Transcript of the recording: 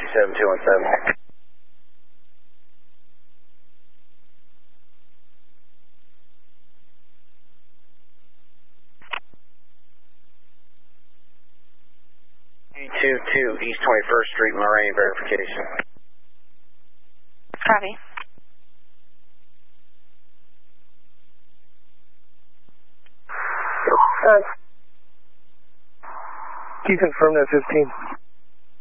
7217. East 21st Street, Moraine, verification. Copy. Can you confirm that 15?